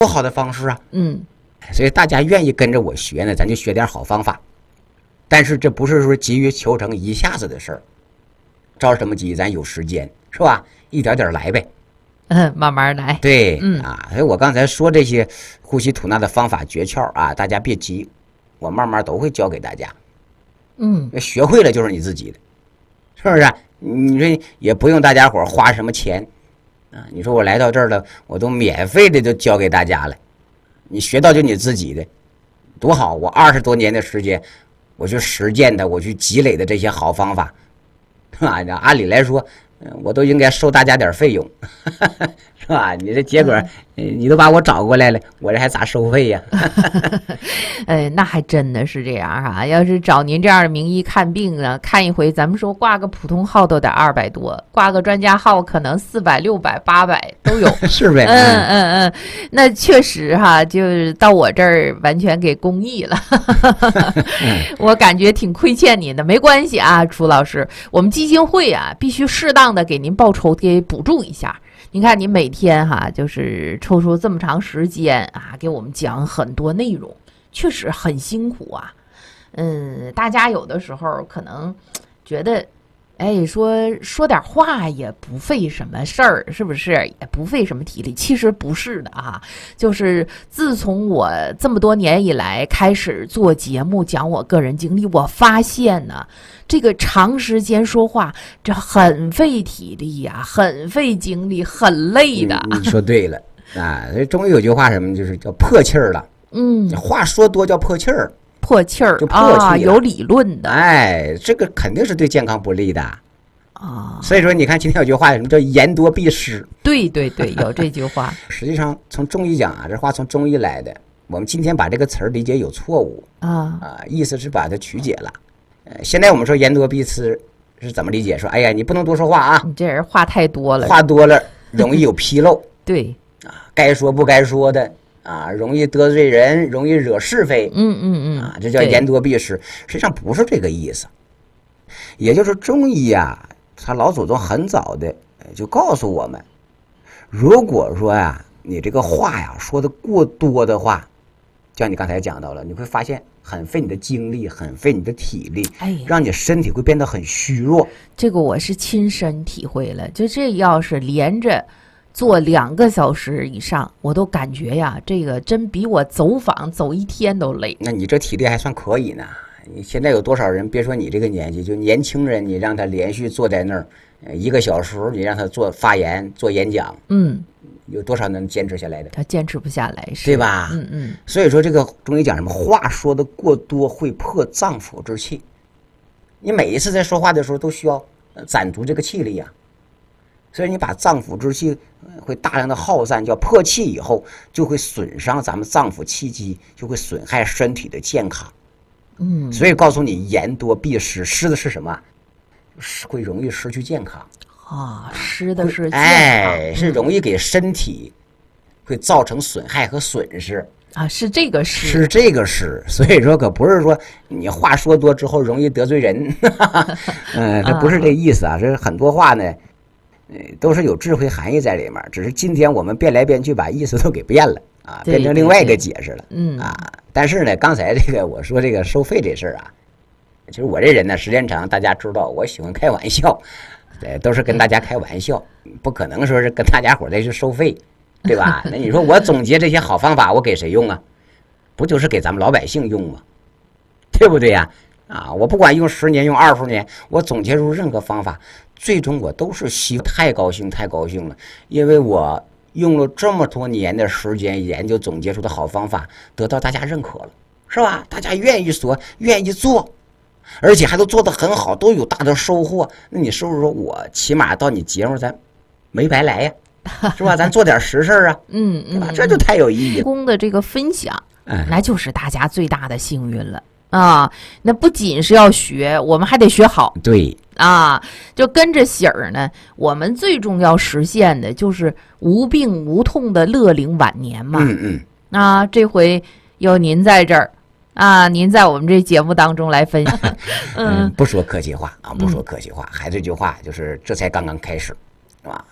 多好的方式啊！所以大家愿意跟着我学呢，咱就学点好方法。但是这不是说急于求成一下子的事儿，着什么急？咱有时间是吧？一点点来呗。 慢慢来。 对，所以我刚才说这些呼吸吐纳的方法诀窍啊，大家别急，我慢慢都会教给大家。学会了就是你自己的，是不是？你说也不用大家伙花什么钱啊？你说我来到这儿了，我都免费的就教给大家了，你学到就你自己的，多好！我20多年的时间，我去实践的，我去积累的这些好方法，按理来说，我都应该收大家点费用，是吧？你这结果，你都把我找过来了，我这还咋收费呀？ 那还真的是这样啊！要是找您这样的名医看病呢，看一回，咱们说挂个普通号都得200多，挂个专家号可能400、600、800都有， 是呗？ 那确实哈，就是到我这儿完全给公益了，我感觉挺亏欠您的。没关系啊，楚老师，我们基金会啊，必须适当的给您报酬，给补助一下。您看，您每天就是抽出这么长时间啊，给我们讲很多内容，确实很辛苦啊。大家有的时候可能觉得，说点话也不费什么事儿，是不是？也不费什么体力。其实不是的啊，就是自从我这么多年以来开始做节目，讲我个人经历，我发现呢，这个长时间说话，这很费体力呀，很费精力，很累的。 你说对了啊！中医有句话什么，就是叫破气儿了。话说多叫破气儿。 破气儿就破气啊，有理论的。 这个肯定是对健康不利的啊。所以说，你看今天有句话，什么叫言多必失？ 对对对，有这句话。 实际上，从中医讲啊，这话从中医来的。我们今天把这个词儿理解有错误意思是把它曲解了。现在我们说言多必失是怎么理解？说，哎呀，你不能多说话啊， 你这人话太多了， 话多了容易有纰漏。 对该说不该说的。容易得罪人，容易惹是非。这叫言多必失。实际上不是这个意思，也就是中医啊，他老祖宗很早的就告诉我们，如果说你这个话说的过多的话，就像你刚才讲到了，你会发现很费你的精力，很费你的体力，让你身体会变得很虚弱。 这个我是亲身体会了，就这要是连着做2个小时以上，我都感觉这个真比我走访走1天都累。 那你这体力还算可以呢。你现在有多少人，别说你这个年纪，就年轻人，你让他连续坐在那儿1个小时，你让他做发言做演讲，有多少能坚持下来的？ 他坚持不下来， 对吧？所以说这个中医讲什么，话说的过多会破脏腑之气。你每一次在说话的时候都需要攒足这个气力所以你把脏腑之气会大量的耗散，叫破气以后，就会损伤咱们脏腑气机，就会损害身体的健康。所以告诉你，言多必失，失的是什么？会容易失去健康失的是健康， 是容易给身体会造成损害和损失是这个失， 是这个失。所以说可不是说你话说多之后容易得罪人，这不是这意思这很多话呢。都是有智慧含义在里面，只是今天我们变来变去，把意思都给变了变成另外一个解释了。但是呢，刚才这个我说这个收费这事儿其实我这人呢，时间长，大家知道我喜欢开玩笑，都是跟大家开玩笑，不可能说是跟大家伙再去收费，对吧？那你说我总结这些好方法，我给谁用不就是给咱们老百姓用吗？对不对我不管用10年，用20年，我总结出任何方法，最终我都是希望太高兴了，因为我用了这么多年的时间研究总结出的好方法得到大家认可了，是吧？大家愿意做，而且还都做得很好，都有大的收获。那你是不是说我起码到你节目咱没白来是吧？咱做点实事这就太有意义了。 公的这个分享那就是大家最大的幸运了那不仅是要学，我们还得学好。 对就跟着喜儿呢，我们最重要实现的就是无病无痛的乐龄晚年嘛。这回有您在这儿您在我们这节目当中来分享。 不说客气话不说客气话，还这句话就是这才刚刚开始，是吧？